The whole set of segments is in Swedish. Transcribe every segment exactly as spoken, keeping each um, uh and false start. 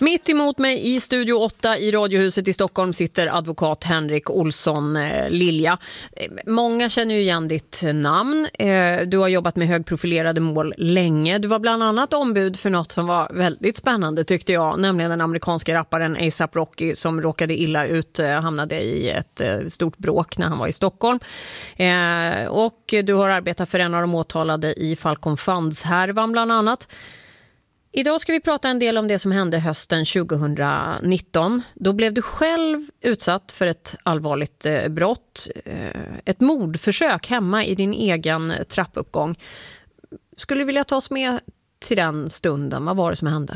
Mitt emot mig i Studio åtta i Radiohuset i Stockholm sitter advokat Henrik Olsson eh, Lilja. Många känner ju igen ditt namn. Eh, du har jobbat med högprofilerade mål länge. Du var bland annat ombud för något som var väldigt spännande tyckte jag, nämligen den amerikanska rapparen A$AP Rocky som råkade illa ut, eh, hamnade i ett eh, stort bråk när han var i Stockholm. Eh, och du har arbetat för en av de åtalade i Falcon Funds-härvan bland annat. Idag ska vi prata en del om det som hände hösten tjugonitton. Då blev du själv utsatt för ett allvarligt eh, brott. Eh, ett mordförsök hemma i din egen trappuppgång. Skulle du vilja ta oss med till den stunden? Vad var det som hände?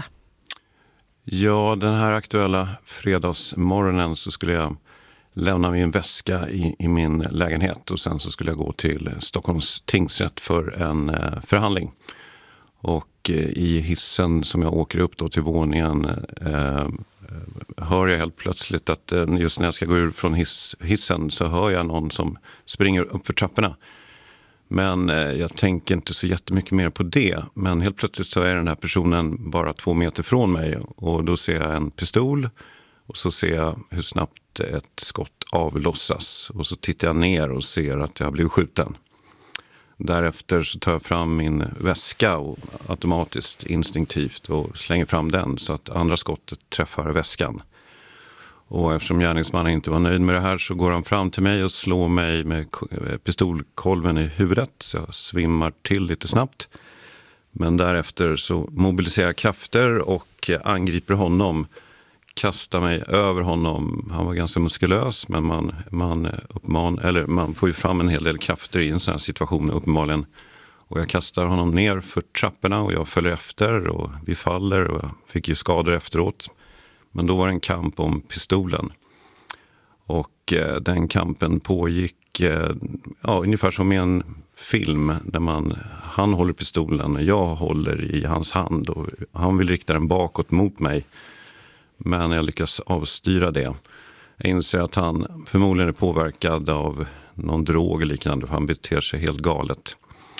Ja, den här aktuella fredagsmorgonen så skulle jag lämna min väska i, i min lägenhet. Och sen så skulle jag gå till Stockholms tingsrätt för en eh, förhandling. Och i hissen som jag åker upp då till våningen eh, hör jag helt plötsligt att eh, just när jag ska gå ur från hiss, hissen så hör jag någon som springer upp för trapporna. Men eh, jag tänker inte så jättemycket mer på det. Men helt plötsligt så är den här personen bara två meter från mig och då ser jag en pistol och så ser jag hur snabbt ett skott avlossas. Och så tittar jag ner och ser att jag har blivit skjuten. Därefter så tar jag fram min väska och automatiskt, instinktivt och slänger fram den så att andra skottet träffar väskan. Och eftersom gärningsmannen inte var nöjd med det här så går han fram till mig och slår mig med pistolkolven i huvudet så jag svimmar till lite snabbt. Men därefter så mobiliserar jag krafter och angriper honom. Kastar mig över honom. Han var ganska muskulös men man, man, uppman, eller man får ju fram en hel del krafter i en sån här situation uppenbarligen. Och jag kastar honom ner för trapporna och jag följer efter och vi faller och jag fick ju skador efteråt. Men då var det en kamp om pistolen. Och eh, den kampen pågick eh, ja, ungefär som i en film där man, han håller pistolen och jag håller i hans hand och han vill rikta den bakåt mot mig. Men jag lyckas avstyra det. Jag inser att han förmodligen är påverkad av någon drog eller liknande för han beter sig helt galet.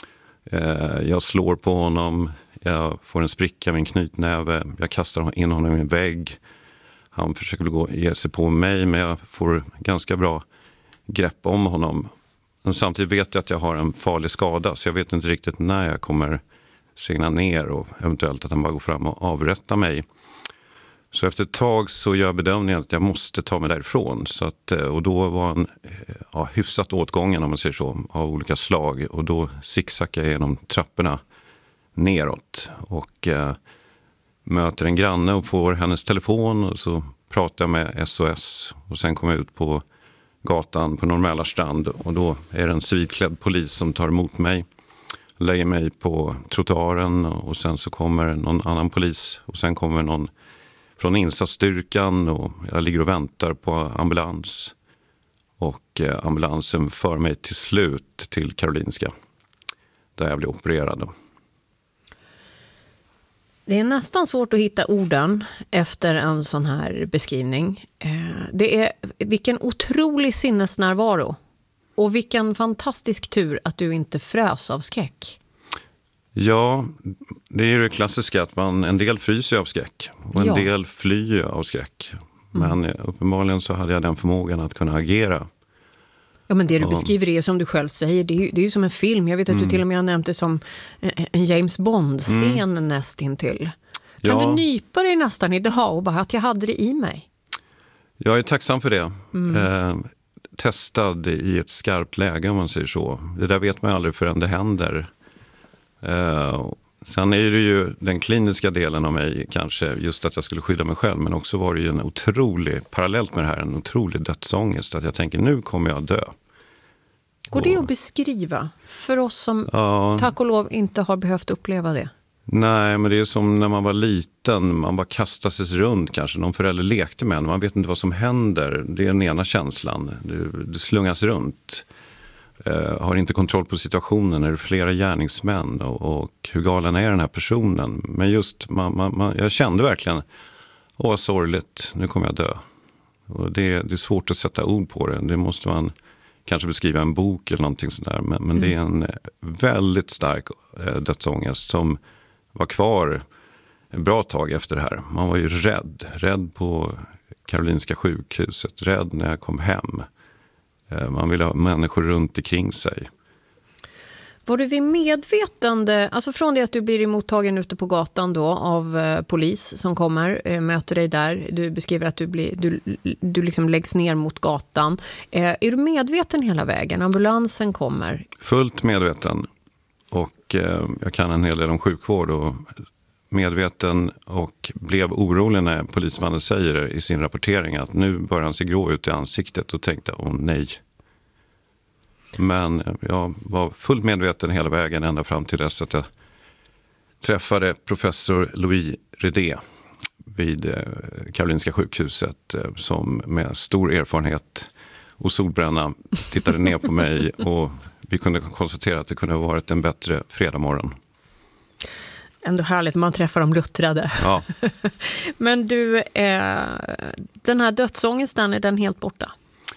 Jag slår på honom, jag får en spricka med en knytnäve, jag kastar in honom i en vägg. Han försöker gå, ge sig på mig men jag får ganska bra grepp om honom. Men samtidigt vet jag att jag har en farlig skada så jag vet inte riktigt när jag kommer segna ner och eventuellt att han bara går fram och avrättar mig. Så efter ett tag så gör jag bedömningen att jag måste ta mig därifrån. Så att, och då var han ja, hyfsat åtgången om man säger så, av olika slag. Och då zigzackade jag genom trapporna neråt. Och eh, möter en granne och får hennes telefon. Och så pratar jag med S O S. Och sen kommer jag ut på gatan på Norrmälarstrand. Och då är det en civilklädd polis som tar emot mig. Lägger mig på trottoaren. Och sen så kommer någon annan polis. Och sen kommer någon från insatsstyrkan och jag ligger och väntar på ambulans. Och eh, ambulansen för mig till slut till Karolinska. Där jag blir opererad. Det är nästan svårt att hitta orden efter en sån här beskrivning. Det är vilken otrolig sinnesnärvaro. Och vilken fantastisk tur att du inte frös av skräck. Ja, det är ju det klassiska att man, en del fryser av skräck och en ja. del flyr av skräck. Men mm. uppenbarligen så hade jag den förmågan att kunna agera. Ja, men det du och, beskriver är som du själv säger, det är ju, det är ju som en film. Jag vet att mm. du till och med har nämnt det som en James Bond-scen mm. nästintill. Kan ja. du nypa dig nästan idag och bara att jag hade det i mig? Jag är tacksam för det. Mm. Eh, testad i ett skarpt läge om man säger så. Det där vet man aldrig förrän det händer. Uh, sen är det ju den kliniska delen av mig kanske just att jag skulle skydda mig själv, men också var det ju en otrolig, parallellt med det här, en otrolig dödsångest att jag tänker nu kommer jag dö. Går det att beskriva för oss som uh, tack och lov inte har behövt uppleva det? Nej, men det är som när man var liten, man bara kastar sig runt kanske, någon förälder lekte med en, man vet inte vad som händer, det är den ena känslan, det, det slungas runt. Uh, har inte kontroll på situationen, är det flera gärningsmän och, och hur galen är den här personen. Men just, man, man, man, jag kände verkligen, åh vad sorgligt, nu kommer jag dö. Och det, det är svårt att sätta ord på det, det måste man kanske beskriva en bok eller någonting sådär. Men, men mm. det är en väldigt stark uh, dödsångest som var kvar ett bra tag efter det här. Man var ju rädd. Rädd på Karolinska sjukhuset. Rädd när jag kom hem. Man ville ha människor runt omkring sig. Var du vid medvetande, alltså från det att du blir mottagen ute på gatan då av eh, polis som kommer, eh, möter dig där, du beskriver att du, blir, du, du liksom läggs ner mot gatan. Eh, är du medveten hela vägen? Ambulansen kommer? Fullt medveten. Och eh, jag kan en hel del om sjukvård och medveten och blev orolig när polismannen säger i sin rapportering att nu börjar han se grå ut i ansiktet och tänkte, åh nej. Men jag var fullt medveten hela vägen ända fram till dess att jag träffade professor Louis Redé vid Karolinska sjukhuset som med stor erfarenhet och solbränna tittade ner på mig och vi kunde konstatera att det kunde ha varit en bättre fredagmorgon. Ändå härligt, man träffar de luttrade. Ja. Men du, eh, den här dödsångesten, är den helt borta?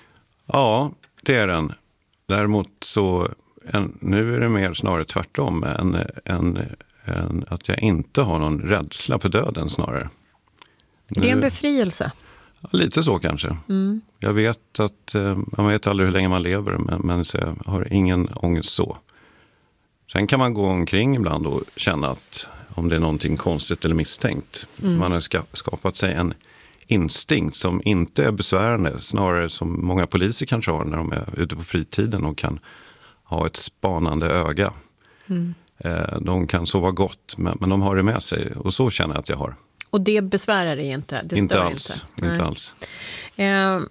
Ja, det är den. Däremot så, en, nu är det mer snarare tvärtom än, än, än att jag inte har någon rädsla för döden snarare. Är det en befrielse? Ja, lite så kanske. Mm. Jag vet att, man vet aldrig hur länge man lever, men, men så jag har ingen ångest så. Sen kan man gå omkring ibland och känna att om det är någonting konstigt eller misstänkt. Mm. Man har ska, skapat sig en instinkt som inte är besvärande, snarare som många poliser kanske har när de är ute på fritiden och kan ha ett spanande öga. Mm. De kan sova gott, men, men de har det med sig och så känner jag att jag har. Och det besvärar dig inte? Det inte alls. Inte, inte alls. Eh,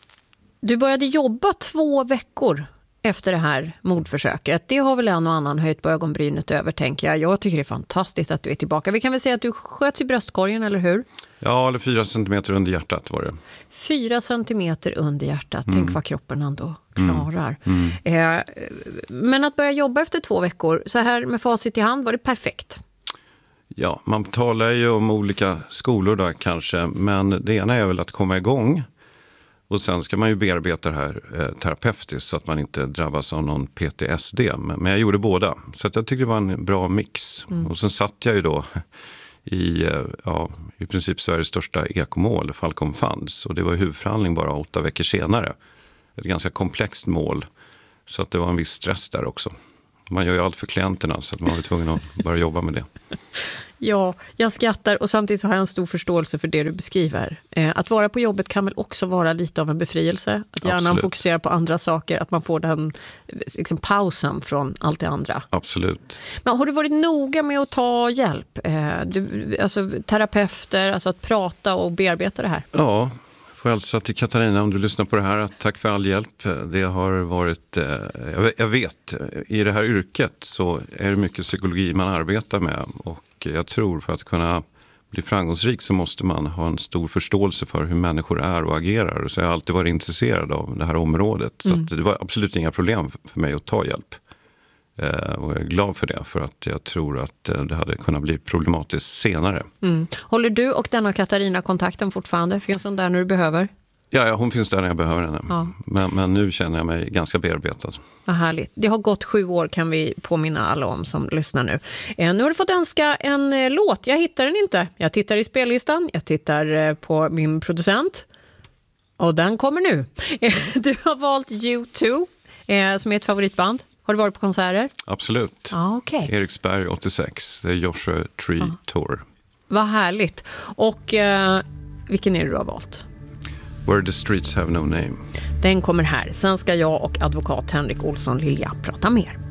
du började jobba två veckor efter det här mordförsöket. Det har väl en och annan höjt på ögonbrynet över, tänker jag. Jag tycker det är fantastiskt att du är tillbaka. Vi kan väl säga att du sköts i bröstkorgen, eller hur? Ja, eller fyra centimeter under hjärtat var det. Fyra centimeter under hjärtat. Mm. Tänk vad kroppen ändå klarar. Mm. Mm. Eh, men att börja jobba efter två veckor, så här med facit i hand, var det perfekt? Ja, man talar ju om olika skolor där kanske. Men det ena är väl att komma igång. Och sen ska man ju bearbeta det här eh, terapeutiskt så att man inte drabbas av någon P T S D. Men, men jag gjorde båda. Så att jag tyckte det var en bra mix. Mm. Och sen satt jag ju då i, eh, ja, i princip Sveriges största ekomål, Falcon Funds. Och det var huvudförhandling bara åtta veckor senare. Ett ganska komplext mål. Så att det var en viss stress där också. Man gör ju allt för klienterna så att man var tvungen att börja jobba med det. Ja, jag skrattar och samtidigt så har jag en stor förståelse för det du beskriver. Eh, att vara på jobbet kan väl också vara lite av en befrielse. Att hjärnan Absolut. Fokuserar på andra saker, att man får den liksom, pausen från allt det andra. Absolut. Men har du varit noga med att ta hjälp? Eh, du, alltså terapeuter, alltså att prata och bearbeta det här? Ja, får jag hälsa till Katarina om du lyssnar på det här. Tack för all hjälp. Det har varit, eh, jag vet, i det här yrket så är det mycket psykologi man arbetar med. Och jag tror för att kunna bli framgångsrik så måste man ha en stor förståelse för hur människor är och agerar. Så jag har alltid varit intresserad av det här området. Mm. Så att det var absolut inga problem för mig att ta hjälp. Och jag är glad för det, för att jag tror att det hade kunnat bli problematiskt senare. Mm. Håller du och denna Katarina kontakten fortfarande? Finns hon där när du behöver? Ja, ja, hon finns där när jag behöver henne. Ja. Men, men nu känner jag mig ganska bearbetad. Vad härligt. Det har gått sju år, kan vi påminna alla om som lyssnar nu. Eh, nu har du fått önska en eh, låt. Jag hittar den inte. Jag tittar i spellistan. Jag tittar eh, på min producent. Och den kommer nu. Du har valt U två eh, som är ett favoritband. Har du varit på konserter? Absolut. Ah, okay. Eriksberg åttiosex. Det är Joshua Tree ah. Tour. Vad härligt. Och eh, vilken är det du har valt? Where the streets have no name. Den kommer här. Sen ska jag och advokat Henrik Olsson Lilja prata mer.